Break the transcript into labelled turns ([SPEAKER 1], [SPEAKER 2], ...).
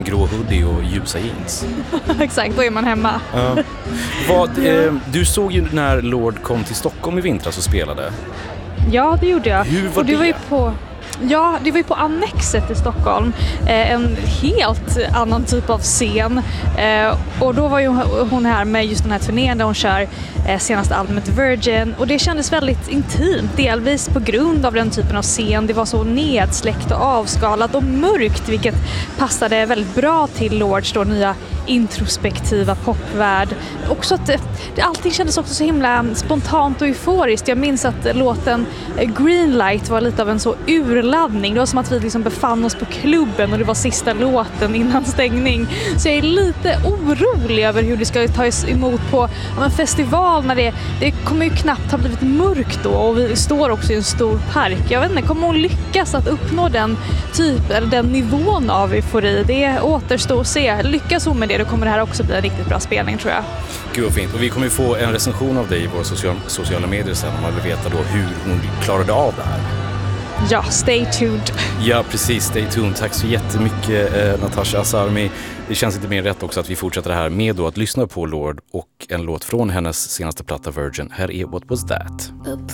[SPEAKER 1] grå hoodie och ljusa jeans.
[SPEAKER 2] Exakt, då är man hemma.
[SPEAKER 1] Ja. Du såg ju när Lord kom till Stockholm i vintras och spelade.
[SPEAKER 2] Ja, det gjorde jag.
[SPEAKER 1] Hur var
[SPEAKER 2] och det?
[SPEAKER 1] det?
[SPEAKER 2] Var ju på... Ja, det var ju på Annexet i Stockholm. En helt annan typ av scen. Och då var ju hon här med just den här turnén där hon kör senaste albumet Virgin. Och det kändes väldigt intimt, delvis på grund av den typen av scen. Det var så nedsläckt och avskalat och mörkt, vilket passade väldigt bra till Lords då nya introspektiva popvärld. Också att allting kändes också så himla spontant och euforiskt. Jag minns att låten Greenlight var lite av en så urladdning. Det var som att vi liksom befann oss på klubben och det var sista låten innan stängning. Så jag är lite orolig över hur det ska tas emot på en festival när det kommer ju knappt ha blivit mörkt då och vi står också i en stor park. Jag vet inte, kommer hon lyckas att uppnå den eller den nivån av eufori? Det återstår att se. Lyckas hon med det, då kommer det här också bli en riktigt bra spelning, tror jag.
[SPEAKER 1] Gud vad fint. Och vi kommer ju få en recension av dig i våra sociala medier sen om man vill veta då hur hon klarade av det här.
[SPEAKER 2] Ja, stay tuned.
[SPEAKER 1] Ja, precis. Stay tuned. Tack så jättemycket, Natasha Asarmi. Det känns inte mer rätt också att vi fortsätter det här med då att lyssna på Lord och en låt från hennes senaste platta Virgin. Här är What Was That?